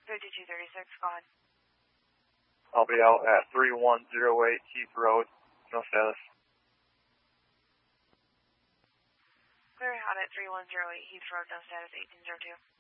5236, go ahead. I'll be out at 3108 Heath Road, no status. Clear out at 3108 Heath Road, no status, 1802.